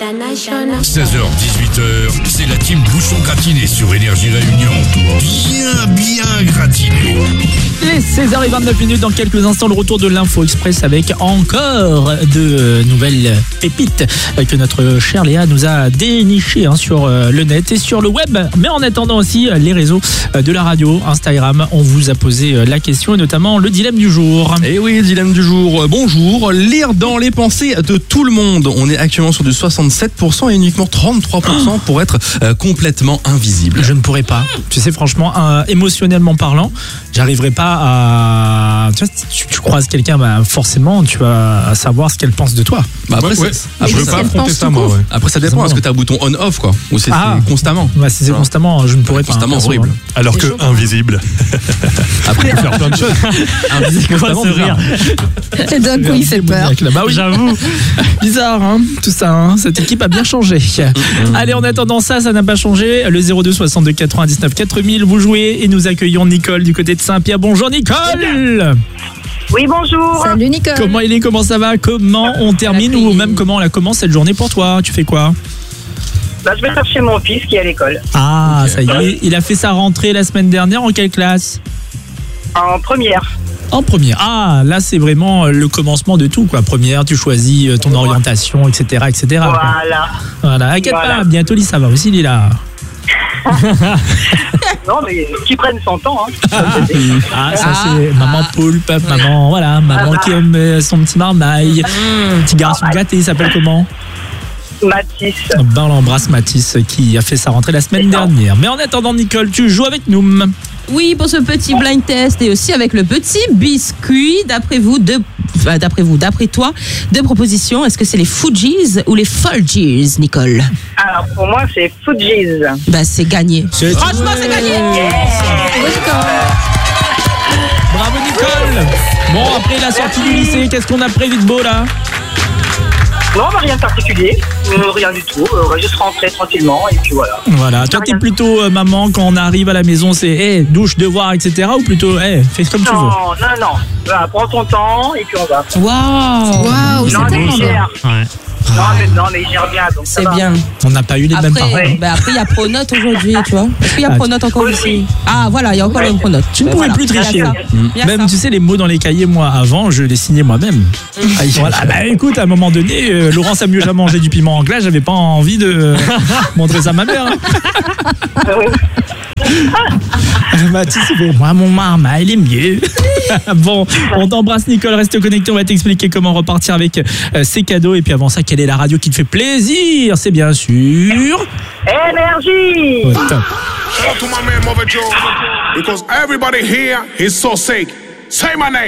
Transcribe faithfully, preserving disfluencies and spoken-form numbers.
International. seize heures dix-huit heures, c'est la team Bouchon Gratiné sur Énergie Réunion. Bien, bien gratiné. Les seize heures vingt-neuf minutes, dans quelques instants, le retour de l'Info Express avec encore de nouvelles pépites que notre chère Léa nous a dénichées hein, sur le net et sur le web. Mais en attendant aussi les réseaux de la radio, Instagram, on vous a posé la question et notamment le dilemme du jour. Et oui, dilemme du jour. Bonjour. Lire dans les pensées de tout le monde. On est actuellement sur du soixante-sept pour cent et uniquement trente-trois pour cent pour être euh, complètement invisible. Je ne pourrais pas. Tu sais, franchement, euh, émotionnellement parlant, j'arriverai pas à. Tu vois, si tu, tu croises quelqu'un, bah, forcément, tu vas savoir ce qu'elle pense de toi. Bah après, ouais, c'est- ouais. Je veux pas affronter ça, moi. Ouais. après, ça dépend. Est-ce que tu as un bouton on-off, quoi? Ou c'est Ah. c'est constamment? Bah, si c'est Voilà. constamment, je ne pourrais pas. Constamment, hein, perso, horrible. hein. Alors que invisible. Après, Faire plein de choses. invisible, constamment, ce bizarre. Et d'un coup, il fait peur. Bah oui, j'avoue. Bizarre, hein, tout ça. Hein. Cette équipe a bien changé. Allez, en attendant ça, ça n'a pas changé. Le zéro deux soixante-deux quatre-vingt-dix-neuf quatre mille, vous jouez et nous accueillons Nicole du côté de Saint-Pierre. Bonjour Nicole. Oui, bonjour. Salut Nicole. Comment il est? Comment ça va? Comment on termine ou même comment on la commence cette journée pour toi? Tu fais quoi? Bah, je vais chercher mon fils qui est à l'école. Ah, Ok. ça y est. Il a fait sa rentrée la semaine dernière. En quelle classe? En première. En première. Ah, là, c'est vraiment le commencement de tout, quoi. Première, tu choisis ton Ouais. orientation, et cetera, et cetera. quoi. Voilà. Voilà. Inquiète Voilà. pas, bientôt, ça va aussi, il est là. Non, mais qui prennent son temps. Hein. Ah, ça, c'est maman poulpe, maman, voilà, maman qui aime euh, son petit marmaille. Petit garçon gâté, il s'appelle comment? Mathis. Ben, on embrasse Mathis qui a fait sa rentrée la semaine dernière. Mais en attendant, Nicole, tu joues avec nous. Oui, pour ce petit blind test et aussi avec le petit biscuit. D'après vous, deux, enfin, d'après vous, d'après toi, deux propositions. Est-ce que c'est les Fujis ou les Folgies, Nicole? Alors, pour moi, c'est Fujis. Bah, c'est gagné. Franchement, c'est gagné. Bravo, Nicole. Bon, après la sortie du lycée, qu'est-ce qu'on a prévu de beau là? Non, bah, rien de particulier. Euh, rien du tout. Euh, on va juste rentrer tranquillement et puis voilà. Voilà. Toi, t'es plutôt euh, maman quand on arrive à la maison, c'est hey, douche, devoir, et cetera. Ou plutôt, hey, fais comme tu veux. Non, non, non. Voilà, prends ton temps et puis on va. Waouh. Waouh, Non, mais il gère. Ouais. Non, mais, non, mais il gère bien. Donc ça C'est va. bien. On n'a pas eu les mêmes parents. Après, bah, après, il y a Pronote aujourd'hui, tu vois. Est-ce qu'il y a Ah, Pronote encore oui. ici? Ah, voilà, il y a encore le Pronote. Tu ne Bah, pouvais voilà. plus tricher. Il y a ça. Il y a Même, ça. tu sais, les mots dans les cahiers, moi, avant, je les signais moi-même. Ah, voilà. Bah, écoute, à un moment donné, euh, Laurence a mieux jamais mangé du piment anglais, j'avais pas envie de euh, montrer ça à ma mère. Hein. Mathis, il fait, moi, mon marma, il est mieux. Bon, on t'embrasse, Nicole. Reste connecté, on va t'expliquer comment repartir avec euh, ces cadeaux. Et puis avant ça, quelle est la radio qui te fait plaisir? C'est bien sûr. Énergie. Oh, top. Shout out to my man Mother Joe, because everybody here is so sick. Say my name.